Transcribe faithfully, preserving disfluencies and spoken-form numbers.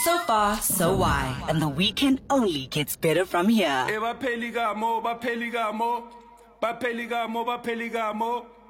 So far, so wide, and the weekend only gets better from here. Eh, ba peligamo, ba peligamo, ba peligamo, ba peligamo.